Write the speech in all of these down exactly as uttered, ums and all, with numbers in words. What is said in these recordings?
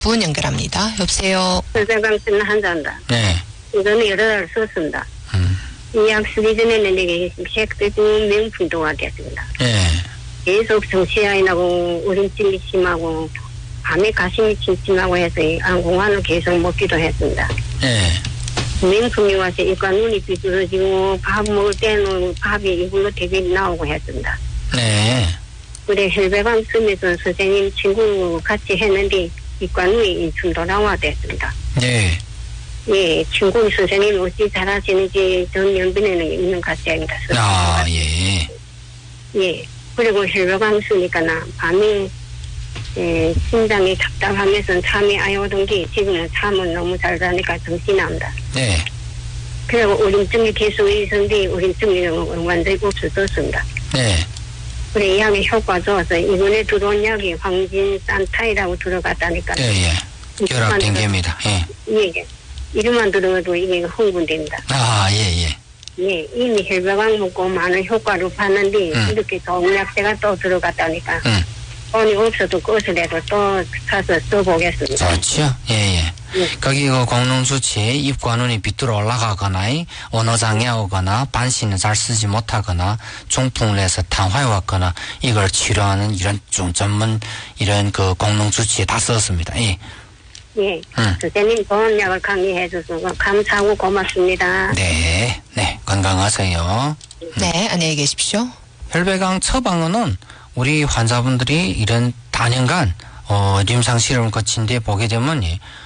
분 연결합니다. 여보세요. 혈배광 쓰는 환자입니다. 네. 이거는 여러 달 썼습니다. 음. 이 약 쓰기 전에는 이게 색대도 명품도가 됐습니다. 네. 계속 정치아이 나고 우림증이 심하고 밤에 가슴이 침침하고 해서 안공환을 계속 먹기도 했습니다. 네. 명품이 와서 이과 눈이 삐뚤어지고 밥 먹을 때는 밥이 이걸로 되게 나오고 했습니다. 네. 그래 혈배광 쓰면서 선생님 친구 같이 했는데 이과 눈이 좀 돌아와 됐습니다. 네. 예, 친구 선생님이 어찌 잘하시는지 전 연변에는 있는 것 같습니다. 아, 예. 예. 그리고 혈배광 쓰니까나 밤에 예, 심장이 답답하면서 잠이 안 오던 게 지금은 잠은 너무 잘 자니까 정신이 납니다. 네. 그리고 우림증이 계속 있었는데 우림증이 완전히 없어졌습니다. 네. 그래 약의 효과 좋아서 이번에 들어온 약이 황진산타이라고 들어갔다니까. 예, 예. 결합된 겁니다. 예. 예, 예. 이름만 들어도 이게 흥분됩니다. 아, 예, 예. 예, 이미 혈배광 먹고 많은 효과를 봤는데 음. 이렇게 좋은 약제가 또 들어갔다니까. 음. 돈이 없어도 그것이라도 또 사서 써보겠습니다. 좋죠. 예, 예. 예. 거기 그 공농수치에 입과 눈이 비뚤어 올라가거나 언어장애 오거나 반신을 잘 쓰지 못하거나 중풍을 해서 탄화해 왔거나 이걸 치료하는 이런 좀 전문 이런 그 공농수치에 다 썼습니다. 예. 예. 음. 선생님 좋은 약을 강의해 주셔서 감사하고 고맙습니다. 네, 네. 건강하세요. 네, 안녕히 계십시오. 혈배광 처방은 우리 환자분들이 이런 단연간 어, 임상 실험을 거친 뒤에 보게 되면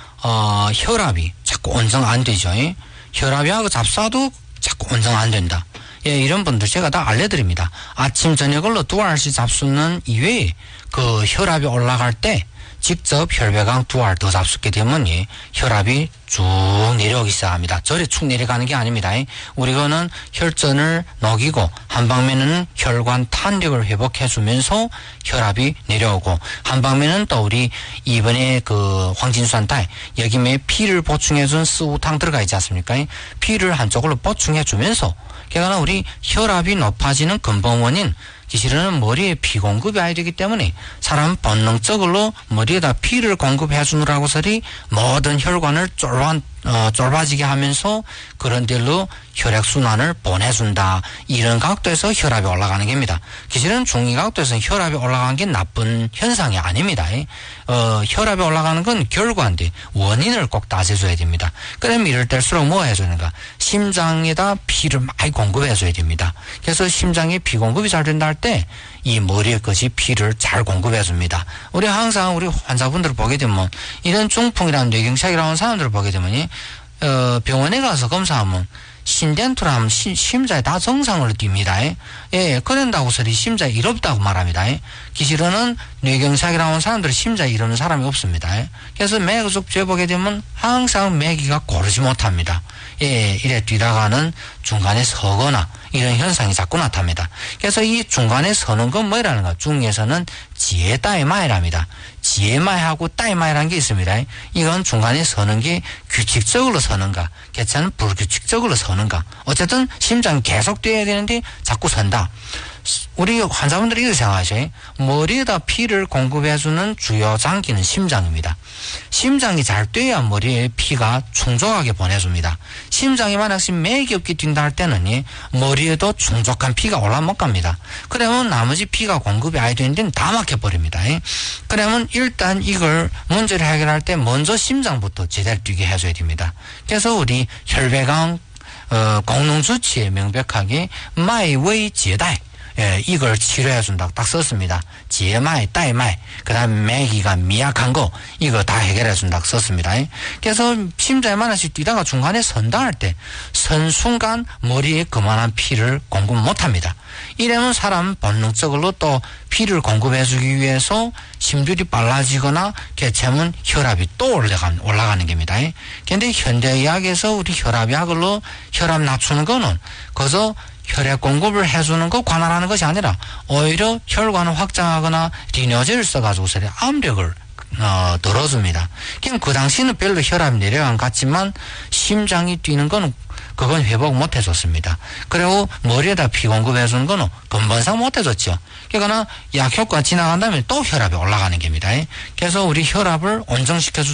어, 혈압이 자꾸 온정 안 되죠. 혈압이하고 잡사도 자꾸 온정 안 된다. 예, 이런 분들 제가 다 알려드립니다. 아침 저녁으로 두 알씩 잡수는 이외에 그 혈압이 올라갈 때 직접 혈배광 두 알 더 잡수게 되면 혈압이 쭉 내려오기 시작합니다. 저리 축 내려가는 게 아닙니다. 우리가는 혈전을 녹이고 한 방면은 혈관 탄력을 회복해주면서 혈압이 내려오고 한 방면은 또 우리 이번에 그 황진수한테 여기에 피를 보충해준 스우탕 들어가 있지 않습니까? 피를 한쪽으로 보충해주면서 그러니까 우리 혈압이 높아지는 근본 원인 기실은 머리에 피 공급이 아야 되기 때문에 사람 본능적으로 머리에다 피를 공급해 주느라고 서리 모든 혈관을 쫄아, 어, 쫄아지게 하면서 그런 데로 혈액순환을 보내준다. 이런 각도에서 혈압이 올라가는 겁니다. 기실은 중위 각도에서 혈압이 올라가는 게 나쁜 현상이 아닙니다. 어, 혈압이 올라가는 건 결과인데 원인을 꼭 따져줘야 됩니다. 그러면 이럴 때일수록 뭐 해주는가? 심장에다 피를 많이 공급해줘야 됩니다. 그래서 심장에 피 공급이 잘 된다 할 때 이 머리에 것이 피를 잘 공급해줍니다. 우리 항상 우리 환자분들을 보게 되면 이런 중풍이라는 뇌경색이라는 사람들을 보게 되면 어, 병원에 가서 검사하면 심덴투라 하면 시, 심장이 다 정상으로 뜁니다. 예, 그런다고 소리 심장이 이롭다고 말합니다. 기실은 뇌경색이라는 사람들은 심장이 이러는 사람이 없습니다. 그래서 맥을 쭉 재보게 되면 항상 맥이가 고르지 못합니다. 예, 이래 뛰다가는 중간에 서거나 이런 현상이 자꾸 나타납니다. 그래서 이 중간에 서는 건 뭐라는가? 중에서는 지혜따이마이랍니다. 지혜마이하고 따이마이라는 게 있습니다. 이건 중간에 서는 게 규칙적으로 서는가, 개체는 불규칙적으로 서는가. 어쨌든 심장이 계속 뛰어야 되는데 자꾸 선다. 우리 환자분들이 이렇게 생각하죠. 머리에다 피를 공급해주는 주요 장기는 심장입니다. 심장이 잘 뛰어야 머리에 피가 충족하게 보내줍니다. 심장이 만약에 맥이 없게 뛴다 할 때는 머리에도 충족한 피가 올라 못 갑니다. 그러면 나머지 피가 공급이 아야 되는 데는 다 막혀버립니다. 그러면 일단 이걸 문제를 해결할 때 먼저 심장부터 제대로 뛰게 해줘야 됩니다. 그래서 우리 혈배광 어, 공농수치에 명백하게 마이웨이 제다이 예, 이걸 치료해준다고 딱 썼습니다. 지혜마이, 따이마이, 그 다음에 매기가 미약한 거, 이거 다 해결해준다고 썼습니다. 그래서 심장에 만나씩 뛰다가 중간에 선다 할 때, 선 순간 머리에 그만한 피를 공급 못 합니다. 이러면 사람 본능적으로 또 피를 공급해주기 위해서 심줄이 빨라지거나 개체면 혈압이 또 올라가는, 올라가는 겁니다. 근데 현대의학에서 우리 혈압약으로 혈압 낮추는 거는, 거기서 혈액 공급을 해주는 거 관할하는 것이 아니라 오히려 혈관을 확장하거나 리뇨제를 써가지고서 압력을 어, 덜어줍니다. 그럼 그 당시는 별로 혈압이 내려간 것 같지만 심장이 뛰는 건 그건 회복 못 해줬습니다. 그리고 머리에다 피 공급해주는 거는 근본상 못 해줬죠. 그러니까 약 효과 지나간 다음에 또 혈압이 올라가는 겁니다. 그래서 우리 혈압을 온정시켜주